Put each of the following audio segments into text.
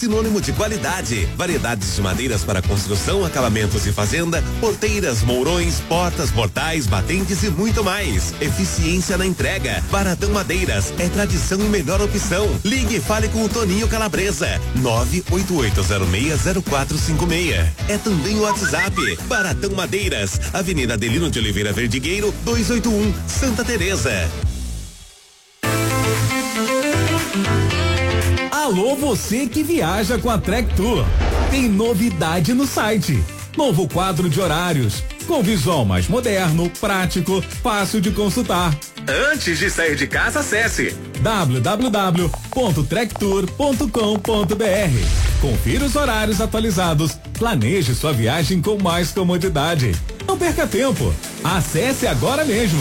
sinônimo de qualidade. Variedades de madeiras para construção, acabamentos e fazenda, porteiras, mourões, portas, portais, batentes e muito mais. Eficiência na entrega. Baratão Madeiras é tradição e melhor opção. Ligue e fale com o Toninho Calabresa. 988060456. É também o WhatsApp. Baratão Madeiras, Avenida Adelino de Oliveira Verdigueiro, 281, Santa Teresa. Alô, você que viaja com a Trek Tour. Tem novidade no site. Novo quadro de horários, com visual mais moderno, prático, fácil de consultar. Antes de sair de casa, acesse www.trektour.com.br. Confira os horários atualizados, planeje sua viagem com mais comodidade. Não perca tempo, acesse agora mesmo.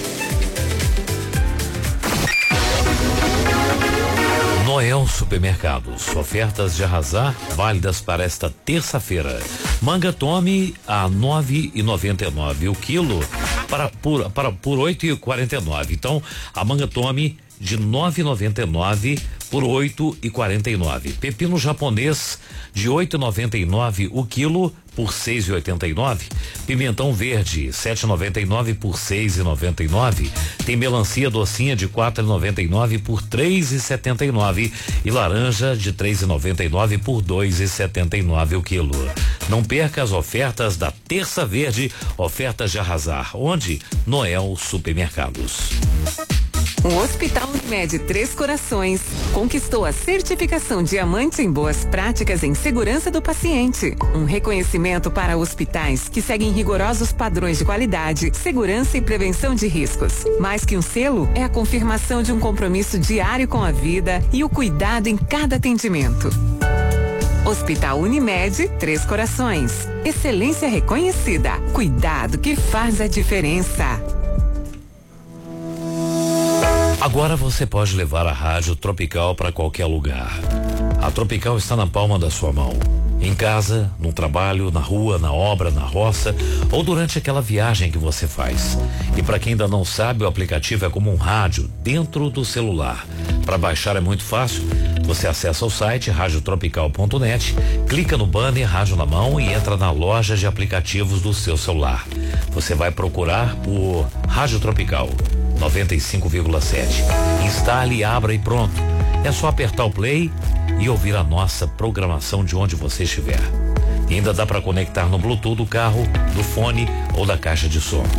Noel Supermercados, ofertas de arrasar válidas para esta terça-feira. Manga Tome a 9,99 o quilo por 8,49. Então, a manga Tome de 9,99 por 8,49. Pepino japonês de 8,99 o quilo por 6,89. Pimentão verde 7,99 por 6,99. Tem melancia docinha de 4,99 por 3,79 e laranja de 3,99 por 2,79 o quilo. Não perca as ofertas da Terça Verde, ofertas de arrasar. Onde? Noel Supermercados. O Hospital Unimed Três Corações conquistou a certificação Diamante em Boas Práticas em Segurança do Paciente. Um reconhecimento para hospitais que seguem rigorosos padrões de qualidade, segurança e prevenção de riscos. Mais que um selo, é a confirmação de um compromisso diário com a vida e o cuidado em cada atendimento. Hospital Unimed Três Corações. Excelência reconhecida. Cuidado que faz a diferença. Agora você pode levar a Rádio Tropical para qualquer lugar. A Tropical está na palma da sua mão. Em casa, no trabalho, na rua, na obra, na roça ou durante aquela viagem que você faz. E para quem ainda não sabe, o aplicativo é como um rádio dentro do celular. Para baixar é muito fácil. Você acessa o site radiotropical.net, clica no banner Rádio na Mão e entra na loja de aplicativos do seu celular. Você vai procurar por Rádio Tropical 95,7. Instale, abra e pronto. É só apertar o play e ouvir a nossa programação de onde você estiver. E ainda dá para conectar no Bluetooth do carro, do fone ou da caixa de som.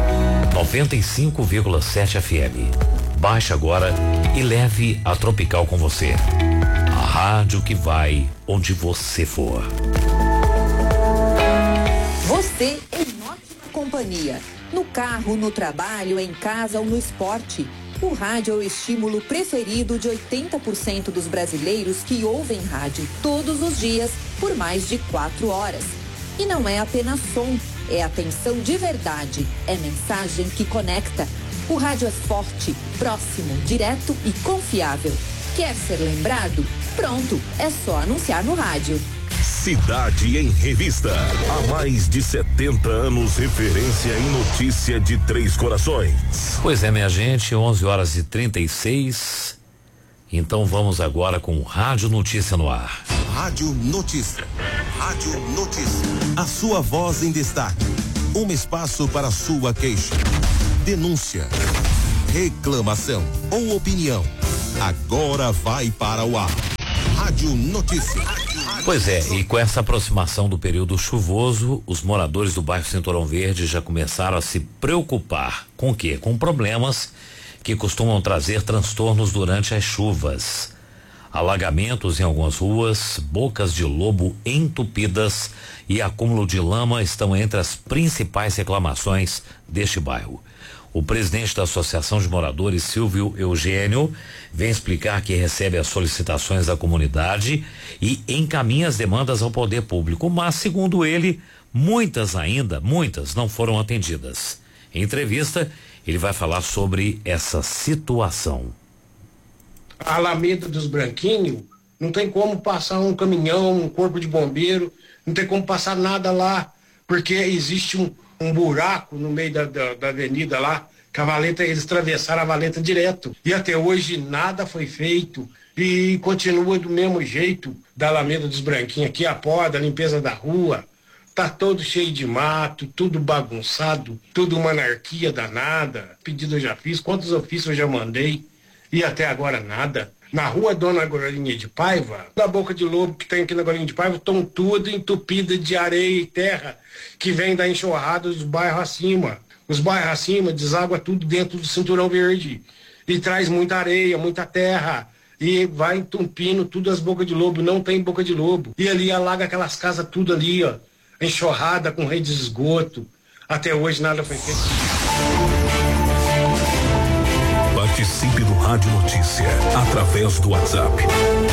95,7 FM. Baixe agora e leve a Tropical com você. A rádio que vai onde você for. Você em ótima companhia. No carro, no trabalho, em casa ou no esporte. O rádio é o estímulo preferido de 80% dos brasileiros que ouvem rádio todos os dias por mais de 4 horas. E não é apenas som, é atenção de verdade, é mensagem que conecta. O rádio é forte, próximo, direto e confiável. Quer ser lembrado? Pronto, é só anunciar no rádio. Cidade em Revista. Há mais de 70 anos, referência em notícia de Três Corações. Pois é, minha gente, 11h36. Então vamos agora com Rádio Notícia no ar. Rádio Notícia. Rádio Notícia. A sua voz em destaque. Um espaço para sua queixa, denúncia, reclamação ou opinião. Agora vai para o ar. Rádio Notícia. Pois é, e com essa aproximação do período chuvoso, os moradores do bairro Cinturão Verde já começaram a se preocupar com o quê? Com problemas que costumam trazer transtornos durante as chuvas. Alagamentos em algumas ruas, bocas de lobo entupidas e acúmulo de lama estão entre as principais reclamações deste bairro. O presidente da Associação de Moradores, Silvio Eugênio, vem explicar que recebe as solicitações da comunidade e encaminha as demandas ao poder público, mas, segundo ele, muitas não foram atendidas. Em entrevista, ele vai falar sobre essa situação. A Alameda dos Branquinhos, não tem como passar um caminhão, um corpo de bombeiro, não tem como passar nada lá, porque existe um buraco no meio da avenida lá, que a valeta, eles atravessaram a valeta direto. E até hoje nada foi feito. e continua do mesmo jeito da Alameda dos Branquinhos aqui, a poda, a limpeza da rua, tá todo cheio de mato, tudo bagunçado, tudo uma anarquia danada. Pedido eu já fiz, quantos ofícios eu já mandei e até agora nada. Na rua Dona Golinha de Paiva, na Boca de Lobo que tem aqui na Golinha de Paiva, estão tudo entupida de areia e terra que vem da enxurrada dos bairros acima. Os bairros acima deságua tudo dentro do Cinturão Verde e traz muita areia, muita terra e vai entupindo tudo as bocas de lobo, não tem boca de lobo. E ali alaga aquelas casas tudo ali, ó, enxurrada com rede de esgoto. Até hoje nada foi feito. Participe do Rádio Notícia através do WhatsApp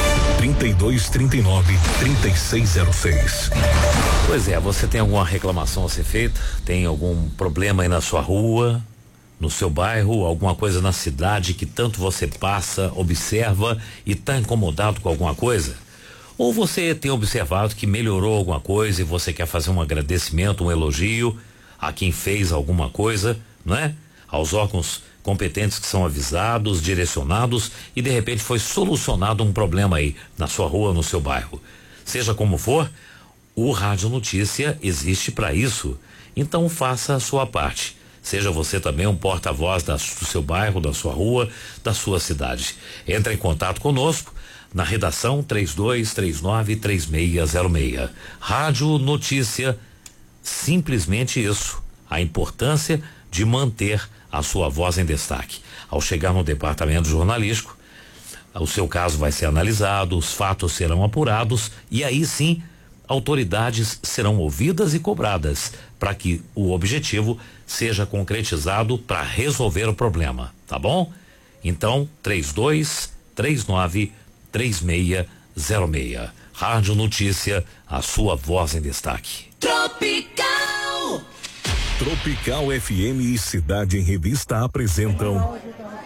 3239-3606. Pois é, você tem alguma reclamação a ser feita? Tem algum problema aí na sua rua, no seu bairro, alguma coisa na cidade que tanto você passa, observa e está incomodado com alguma coisa? Ou você tem observado que melhorou alguma coisa e você quer fazer um agradecimento, um elogio a quem fez alguma coisa, não é? Aos órgãos competentes que são avisados, direcionados e de repente foi solucionado um problema aí na sua rua, no seu bairro. Seja como for, o Rádio Notícia existe para isso. Então faça a sua parte. Seja você também um porta-voz do seu bairro, da sua rua, da sua cidade. Entre em contato conosco na redação 3239-3606. Rádio Notícia, simplesmente isso. A importância de manter a sua voz em destaque. Ao chegar no departamento jornalístico, o seu caso vai ser analisado, os fatos serão apurados e aí sim autoridades serão ouvidas e cobradas para que o objetivo seja concretizado para resolver o problema, tá bom? Então, 3239-3606. Rádio Notícia, a sua voz em destaque. Tropical FM e Cidade em Revista apresentam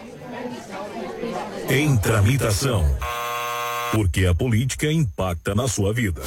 Em Tramitação, porque a política impacta na sua vida.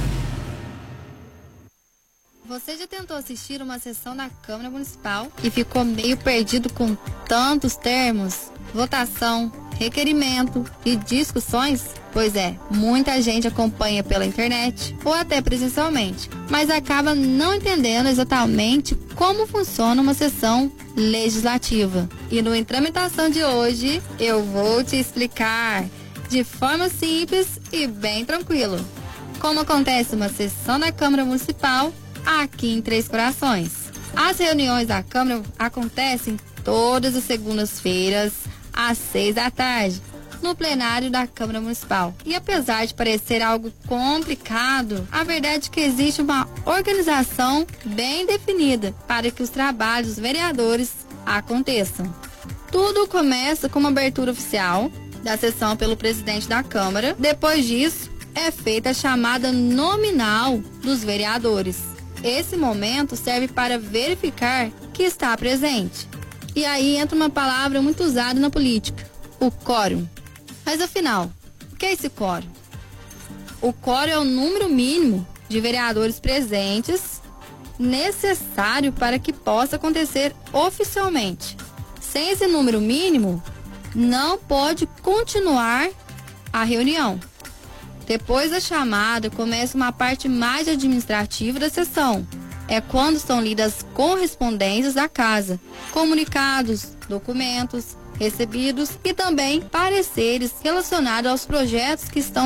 Você já tentou assistir uma sessão da Câmara Municipal e ficou meio perdido com tantos termos, votação, requerimento e discussões? Pois é, muita gente acompanha pela internet ou até presencialmente, mas acaba não entendendo exatamente como funciona uma sessão legislativa. E no Em Tramitação de hoje, eu vou te explicar de forma simples e bem tranquilo como acontece uma sessão da Câmara Municipal aqui em Três Corações. As reuniões da Câmara acontecem todas as segundas-feiras às 6 da tarde, no plenário da Câmara Municipal. E apesar de parecer algo complicado, a verdade é que existe uma organização bem definida para que os trabalhos dos vereadores aconteçam. Tudo começa com uma abertura oficial da sessão pelo presidente da Câmara. Depois disso, é feita a chamada nominal dos vereadores. Esse momento serve para verificar que está presente. E aí entra uma palavra muito usada na política, o quórum. Mas afinal, o que é esse quórum? O quórum é o número mínimo de vereadores presentes necessário para que possa acontecer oficialmente. Sem esse número mínimo, não pode continuar a reunião. Depois da chamada, começa uma parte mais administrativa da sessão. É quando são lidas correspondências da casa, comunicados, documentos recebidos e também pareceres relacionados aos projetos que estão